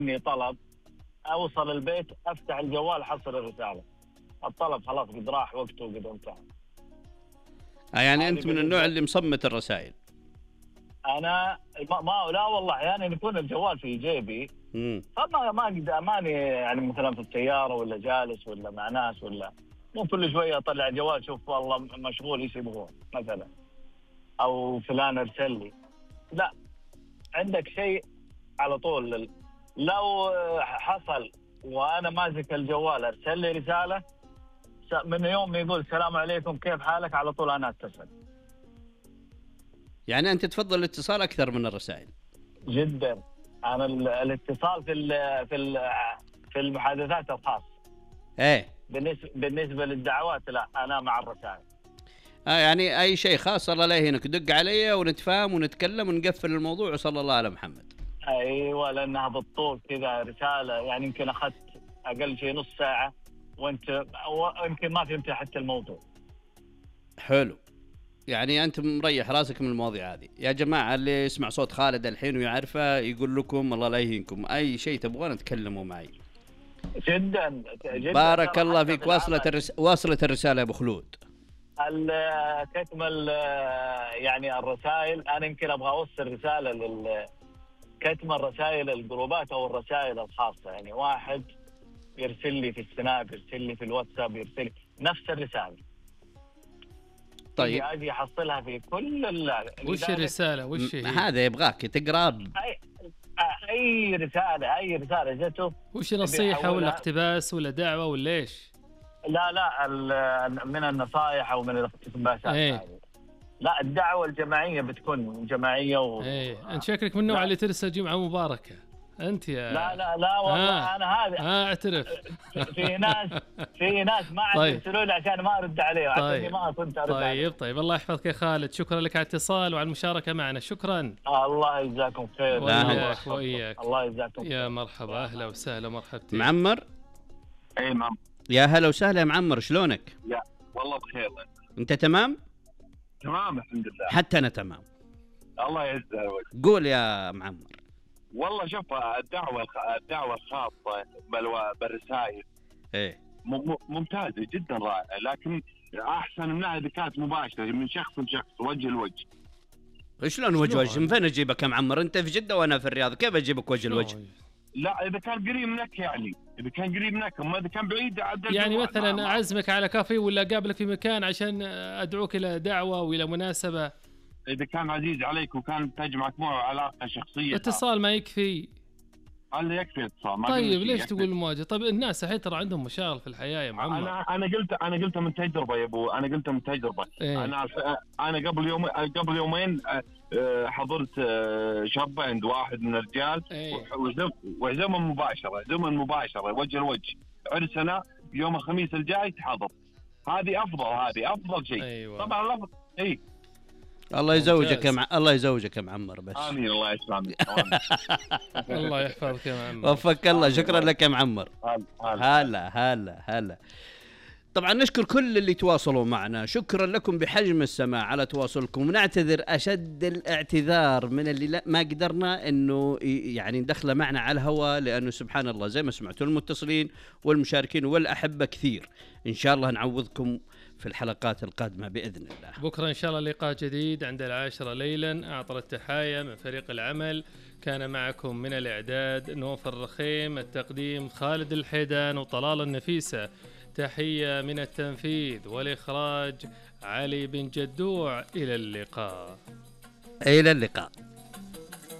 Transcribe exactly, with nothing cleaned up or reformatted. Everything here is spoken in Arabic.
إني طلب أوصل البيت أفتح الجوال حصل الرسالة، الطلب خلاص قد راح وقته وقد انتهى. آه يعني أنت من النوع اللي مصمت الرسائل؟ أنا ما, ما لا والله أحيانا يعني يكون الجوال في جيبي امم فما ما أقدر أماني يعني مثلا في السيارة ولا جالس ولا مع ناس ولا مو كل شوية أطلع الجوال شوف والله مشغول إيش يبغون مثلا أو فلان أرسل لي. لا، عندك شيء على طول. لو حصل وأنا ماسك الجوال أرسل لي رسالة من يوم يقول السلام عليكم كيف حالك على طول أنا أتصل. يعني أنت تفضل الاتصال أكثر من الرسائل؟ جدا. أنا الاتصال في ال في ال في المحادثات الخاصة. إيه. بالنسبة بالنسبة للدعوات لا، أنا مع الرسائل. آه يعني أي شيء خاص الله لا يهينك، دق علي ونتفاهم ونتكلم ونقفل الموضوع وصلى الله على محمد. أيوة، لأنها بالطول كذا رسالة يعني يمكن أخذت أقل شيء نص ساعة وأنت يمكن ما فهمت حتى الموضوع. حلو، يعني أنت مريح راسك من المواضيع هذه. يا جماعة اللي يسمع صوت خالد الحين ويعرفه يقول لكم الله لا يهينكم، أي شيء تبغون تكلموا معي. جدا جدا. بارك الله فيك. واصلت الرس... واصلت الرسالة يا أبو خلود. كتم يعني الرسائل أنا يمكن أبغى أوصل رسالة لل كتم الرسائل الجروبات أو الرسائل الخاصة. يعني واحد يرسل لي في السناب، يرسل لي في الواتساب، يرسل لي نفس الرسالة. طيب أجي أحصلها في كل ال وش الرسالة؟ وش هي؟ هذا يبغاك تقرأ أي... أي رسالة أي رسالة جته. وش نصيحة ولا اقتباس ولا دعوة ولا إيش؟ لا لا من النصائح أو من الاقتباسات. ايه. لا، الدعوة الجماعية بتكون جماعية و... ايه. انت شكلك من النوع اللي ترسل جمعة مباركة انت يا لا لا لا والله. آه. انا هذا آه اعترف. في ناس في ناس ما عاد طيب. يرسلوا لي عشان ما ارد عليهم. طيب. عشان ما كنت ارد طيب عليهم. طيب الله يحفظك يا خالد، شكرا لك على الاتصال وعلى المشاركة معنا. شكرا. آه الله يجزاكم خير. وإياك وإياك. الله يجزاكم خير. يا مرحبا، اهلا وسهلا مرحبتين. معمر. اي معمر. يا هلا وسهلا يا معمر، شلونك؟ يا والله بخير. انت تمام؟ تمام الحمد لله. حتى انا تمام. الله يجزاك. قول يا معمر. والله شوف، الدعوة الدعوة الخاصة بالرسائل ايه ممتازة جدا رائعة، لكن احسن منها اذا كانت مباشرة من شخص لشخص وجه لوجه. شلون وجه وجه؟ من فين اجيبك يا معمر؟ انت في جدة وانا في الرياض، كيف اجيبك وجه لوجه؟ لا اذا كان قريب منك، يعني اذا كان قريب منك، اما اذا كان بعيد يعني مثلا اعزمك على كافي ولا اقابلك في مكان عشان ادعوك الى دعوة والى مناسبة. اذا كان عزيز عليك وكان تجمعك معه علاقة شخصية، اتصال ما يكفي؟ قال يكفي اتصال. ما طيب ليش تقول مواجهة؟ طيب الناس الحين ترى عندهم مشاغل في الحياة يا معمر. انا انا قلت انا قلت من تجربة يا ابو، انا قلت من تجربة. إيه؟ انا انا قبل يوم قبل يومين حضرت شابة عند واحد من الرجال. إيه؟ وعزومة مباشرة، عزومة مباشرة وجه لوجه. عرسنا يوم الخميس الجاي تحضر. هذه افضل، هذه افضل شيء. أيوة. طبعا الافضل. اي الله يزوجك يا مع... الله يزوجك يا معمر. بس امين. الله يسلمك. الله يحفظك يا معمر. وفقك الله. شكرا لك يا معمر. هلا هلا هلا. طبعا نشكر كل اللي تواصلوا معنا، شكرا لكم بحجم السماع على تواصلكم، ونعتذر اشد الاعتذار من اللي لا ما قدرنا انه يعني ندخله معنا على الهواء، لانه سبحان الله زي ما سمعتوا المتصلين والمشاركين والاحبه كثير. ان شاء الله نعوضكم في الحلقات القادمة بإذن الله. بكرة إن شاء الله لقاء جديد عند العاشرة ليلا. أعطر التحايا من فريق العمل، كان معكم من الإعداد نوف الرخيم، التقديم خالد الحيدان وطلال النفيسة، تحية من التنفيذ والإخراج علي بن جدوع. إلى اللقاء. إلى اللقاء.